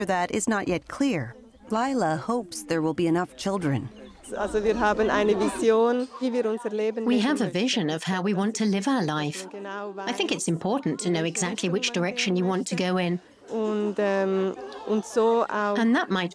that is not yet clear. Lila hopes there will be enough children. We have a vision of how we want to live our life. I think it's important to know exactly which direction you want to go in. And that might